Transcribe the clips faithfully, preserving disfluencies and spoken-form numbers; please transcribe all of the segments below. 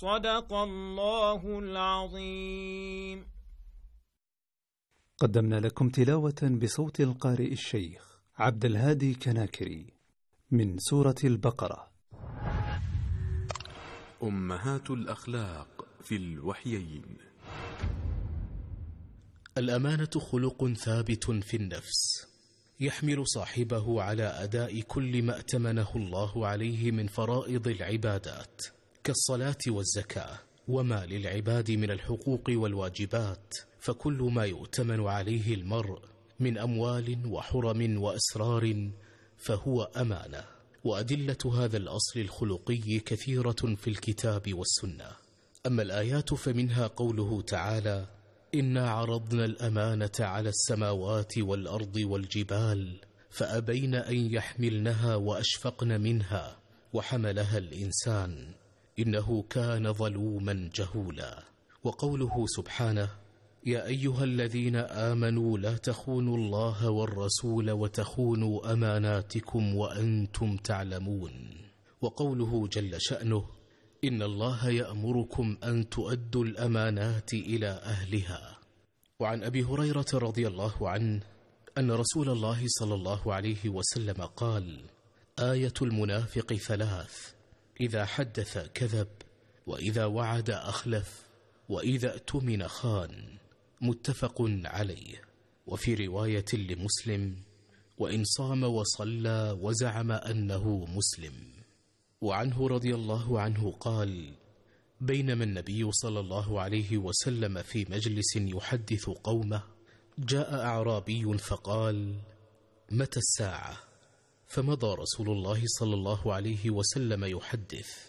صدق الله العظيم. قدمنا لكم تلاوة بصوت القارئ الشيخ عبد الهادي كناكري من سورة البقرة. أمهات الأخلاق في الوحيين. الأمانة خلق ثابت في النفس يحمل صاحبه على أداء كل ما ائتمنه الله عليه من فرائض العبادات كالصلاة والزكاة، وما للعباد من الحقوق والواجبات، فكل ما يؤتمن عليه المرء من أموال وحرم وأسرار فهو أمانة. وأدلة هذا الأصل الخلقي كثيرة في الكتاب والسنة. أما الآيات فمنها قوله تعالى: إنا عرضنا الأمانة على السماوات والأرض والجبال فأبين أن يحملنها وأشفقن منها وحملها الإنسان إنه كان ظلوما جهولا. وقوله سبحانه: يا أيها الذين آمنوا لا تخونوا الله والرسول وتخونوا أماناتكم وأنتم تعلمون. وقوله جل شأنه: إن الله يأمركم أن تؤدوا الأمانات إلى أهلها. وعن أبي هريرة رضي الله عنه أن رسول الله صلى الله عليه وسلم قال: آية المنافق ثلاث: إذا حدث كذب، وإذا وعد أخلف، وإذا اؤتمن خان. متفق عليه. وفي رواية لمسلم: وإن صام وصلى وزعم أنه مسلم. وعنه رضي الله عنه قال: بينما النبي صلى الله عليه وسلم في مجلس يحدث قومه جاء أعرابي فقال: متى الساعة؟ فمضى رسول الله صلى الله عليه وسلم يحدث،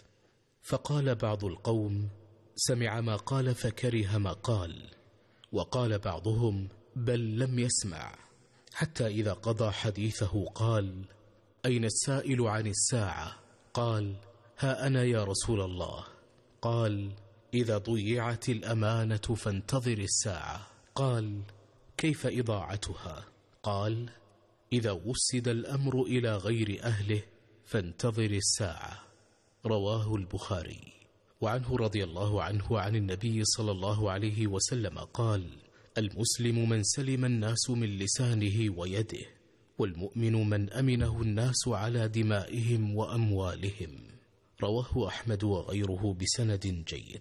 فقال بعض القوم: سمع ما قال فكره ما قال. وقال بعضهم: بل لم يسمع. حتى إذا قضى حديثه قال: أين السائل عن الساعة؟ قال: ها أنا يا رسول الله. قال: إذا ضيعت الأمانة فانتظر الساعة. قال: كيف إضاعتها؟ قال: إذا وسد الأمر إلى غير أهله فانتظر الساعة. رواه البخاري. وعنه رضي الله عنه عن النبي صلى الله عليه وسلم قال: المسلم من سلم الناس من لسانه ويده، والمؤمن من أمنه الناس على دمائهم وأموالهم. رواه أحمد وغيره بسند جيد.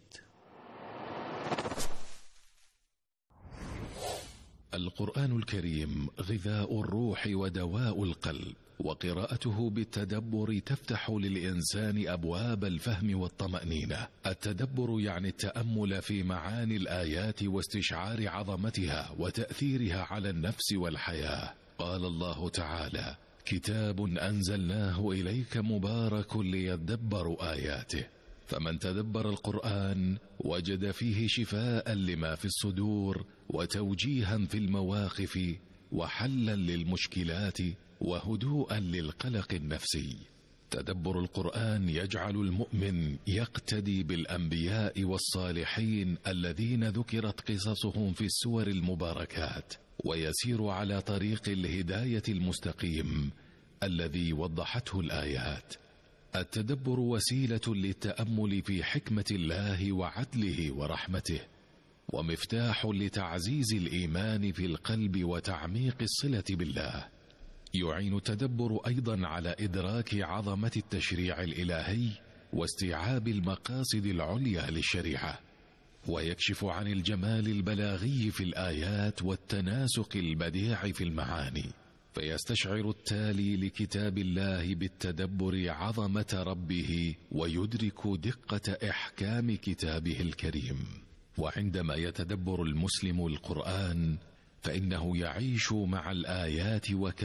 القرآن الكريم غذاء الروح ودواء القلب، وقراءته بالتدبر تفتح للإنسان أبواب الفهم والطمأنينة. التدبر يعني التأمل في معاني الآيات واستشعار عظمتها وتأثيرها على النفس والحياة. قال الله تعالى: كتاب أنزلناه إليك مبارك ليدبروا آياته. فمن تدبر القرآن وجد فيه شفاء لما في الصدور وتوجيها في المواقف وحلا للمشكلات وهدوءا للقلق النفسي. تدبر القرآن يجعل المؤمن يقتدي بالأنبياء والصالحين الذين ذكرت قصصهم في السور المباركات، ويسير على طريق الهداية المستقيم الذي وضحته الآيات. التدبر وسيلة للتأمل في حكمة الله وعدله ورحمته، ومفتاح لتعزيز الإيمان في القلب وتعميق الصلة بالله. يعين التدبر أيضا على إدراك عظمة التشريع الإلهي واستيعاب المقاصد العليا للشريعة، ويكشف عن الجمال البلاغي في الآيات والتناسق البديع في المعاني، فيستشعر التالي لكتاب الله بالتدبر عظمة ربه ويدرك دقة إحكام كتابه الكريم. وعندما يتدبر المسلم القرآن فإنه يعيش مع الآيات وكلماته